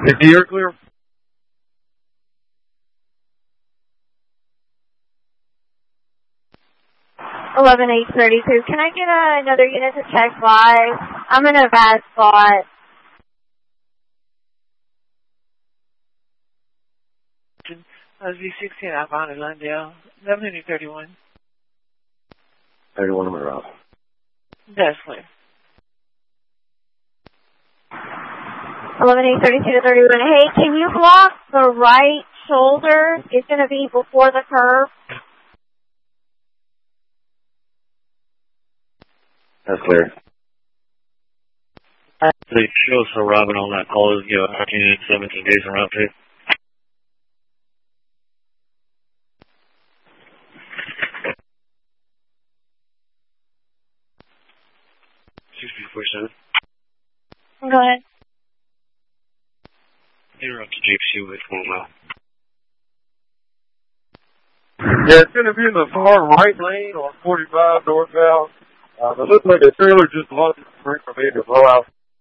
You're clear. 11832. Can I get another unit to check live? I'm in a bad spot. Z16 outbound in Lundale. 1131. 31 on my route. That's clear. 11832 to 31. Hey, can you block the right shoulder? It's going to be before the curve. That's clear. The show us arriving on that call is 13 and 17 days in route 2. Go ahead. Interrupt to GPC with 1 mile. Yeah, it's going to be in the far right lane on 45 northbound. It looks like a trailer just lost its brake from me to blow out.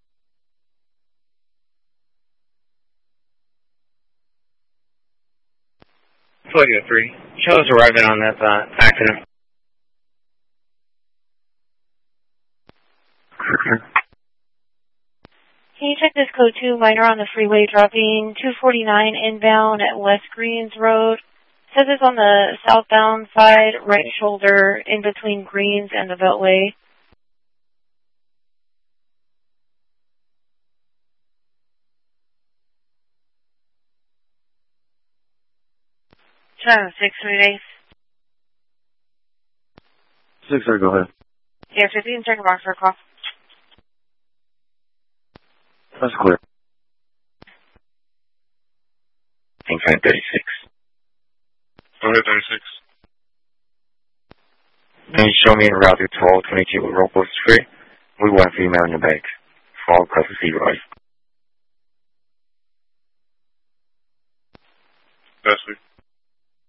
Flight 3. Show us arriving on that accident. Can you check this code 2 minor on the freeway dropping 249 inbound at West Greens Road? Says it's on the southbound side, right shoulder, in between Greens and the Beltway. Channel 638. 6, sir, go ahead. Yes, if you can check a box for a call. That's clear. Think 36. Go ahead, 36. Can you show me in route 1222 with Robles Street? We want female in the back. Fall across the sea, right?